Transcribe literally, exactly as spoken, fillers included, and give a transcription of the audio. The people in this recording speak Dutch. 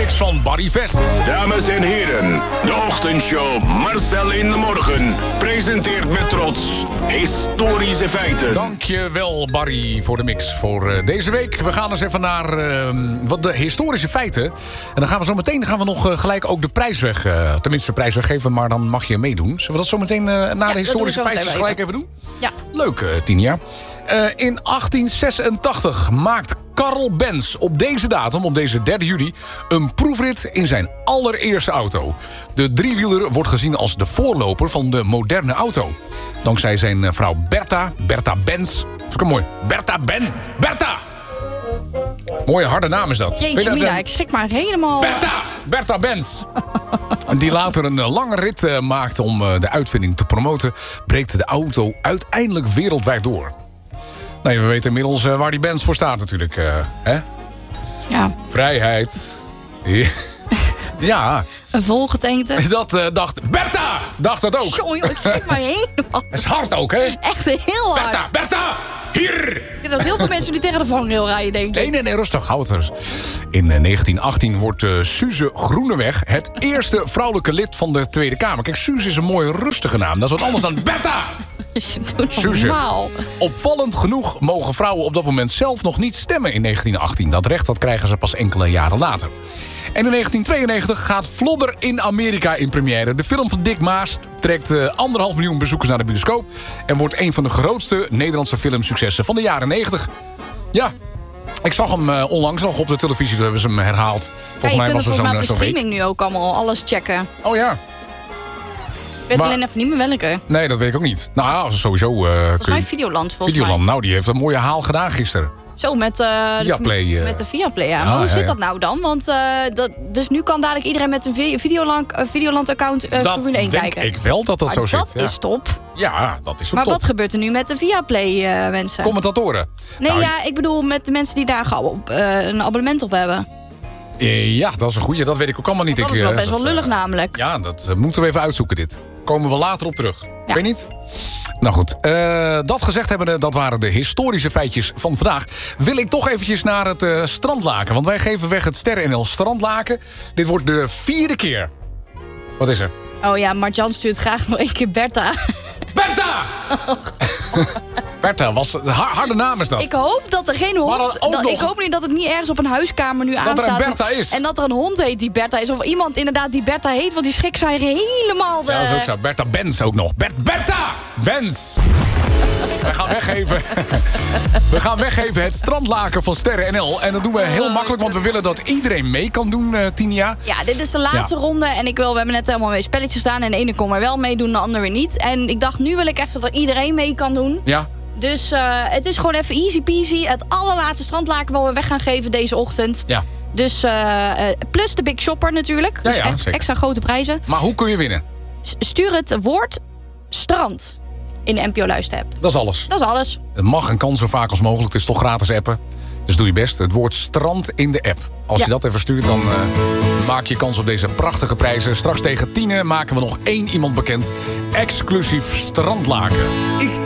mix van Barry Vest. Dames en heren, de ochtendshow Marcel in de Morgen presenteert met trots historische feiten. Dankjewel Barry voor de mix voor uh, deze week. We gaan eens even naar uh, wat de historische feiten. En dan gaan we zo meteen gaan we nog uh, gelijk ook de prijs weg. Uh, tenminste de prijs weggeven, maar dan mag je meedoen. Zullen we dat zo meteen uh, na ja, de historische feiten gelijk even doen? Ja. Leuk, uh, Tinia. Uh, in achttien zesentachtig maakt Karl Benz op deze datum, op deze derde juli... een proefrit in zijn allereerste auto. De driewieler wordt gezien als de voorloper van de moderne auto. Dankzij zijn vrouw Bertha, Bertha Benz. Vind ik hem mooi. Bertha Benz. Bertha! Mooie harde naam is dat. Jeetje mina, ik schrik maar helemaal... Bertha! Bertha Benz. Die later een lange rit uh, maakt om uh, de uitvinding te promoten... breekt de auto uiteindelijk wereldwijd door. Nou, we weten inmiddels uh, waar die Benz voor staat natuurlijk. Uh, hè? Ja. Vrijheid. Ja. Een volgetankte. Dat uh, dacht... Bertha! Dacht dat ook. Jongen, ik schrik maar helemaal. Dat is hard ook, hè? Echt heel hard. Bertha! Bertha! Hier! Ik denk dat heel veel mensen nu tegen de vangrail rijden, denk ik. Nee, nee, nee, rustig. Hou het er eens. In uh, negentien achttien wordt uh, Suze Groeneweg het eerste vrouwelijke lid van de Tweede Kamer. Kijk, Suze is een mooie rustige naam. Dat is wat anders dan Bertha! Normaal. Opvallend genoeg mogen vrouwen op dat moment zelf nog niet stemmen in negentien achttien. Dat recht dat krijgen ze pas enkele jaren later. En in negentien tweeënnegentig gaat Flodder in Amerika in première. De film van Dick Maas trekt uh, anderhalf miljoen bezoekers naar de bioscoop... en wordt een van de grootste Nederlandse filmsuccessen van de jaren negentig. Ja, ik zag hem uh, onlangs nog op de televisie, toen hebben ze hem herhaald. Volgens ja, mij was er zo'n op de zo streaming nu ook allemaal alles checken. Oh ja. Ik weet maar, alleen even niet meer welke. Nee, dat weet ik ook niet. Nou, sowieso... Uh, volgens mij Videoland, volgens Videoland, mij. nou, die heeft een mooie haal gedaan gisteren. Zo, met, uh, Viaplay, uh, de, met de Viaplay, ja. ja Maar hoe ja, zit ja. dat nou dan? Want uh, dat, dus nu kan dadelijk iedereen met een vi- Videoland, uh, Videoland-account uh, Formule één kijken. Dat denk ik wel dat dat maar zo dat zit. Ja. is top. Ja, dat is zo Maar top. wat gebeurt er nu met de Viaplay uh, mensen? Commentatoren. Nee, nou, ja, ik bedoel met de mensen die daar gauw op, uh, een abonnement op hebben. Uh, ja, dat is een goeie. Dat weet ik ook allemaal niet. Dat ik, is wel uh, best dat wel lullig uh, namelijk. Ja, dat uh, moeten we even uitzoeken dit. Komen we later op terug. Ja. Weet niet? Nou goed, uh, dat gezegd hebbende, dat waren de historische feitjes van vandaag. Wil ik toch eventjes naar het uh, strandlaken. Want wij geven weg het Sterren N L strandlaken. Dit wordt de vierde keer. Wat is er? Oh ja, Martjan stuurt graag nog één keer Bertha. Bertha! Bertha, was, harde naam is dat. Ik hoop dat er geen hond... Maar dan ook dat, nog- ik hoop niet dat het niet ergens op een huiskamer nu Dat er aanstaat. een Bertha is. En dat er een hond heet die Bertha is. Of iemand inderdaad die Bertha heet. Want die schrik zijn helemaal de... Ja, dat is ook zo. Bertha Benz ook nog. Bert, Bertha Benz! We gaan weggeven. We gaan weggeven het strandlaken van Sterren N L. En dat doen we heel makkelijk, want we willen dat iedereen mee kan doen, uh, Tinia. Ja, dit is de laatste Ja. ronde. En ik wil, we hebben net helemaal mee spelletjes staan. En de ene kon er wel meedoen, de andere weer niet. En ik dacht, nu wil ik even dat iedereen mee kan doen. Ja. Dus uh, het is gewoon even easy peasy. Het allerlaatste strandlaken wat we weg gaan geven deze ochtend. Ja. Dus uh, uh, plus de Big Shopper natuurlijk. Ja, Dus ja, echt zeker. extra grote prijzen. Maar hoe kun je winnen? S- Stuur het woord strand in de N P O Luister-app. Dat is alles. Dat is alles. Het mag en kan zo vaak als mogelijk. Het is toch gratis appen. Dus doe je best. Het woord strand in de app. Als Ja. je dat even stuurt, dan uh, maak je kans op deze prachtige prijzen. Straks tegen tienen maken we nog één iemand bekend. Exclusief strandlaken.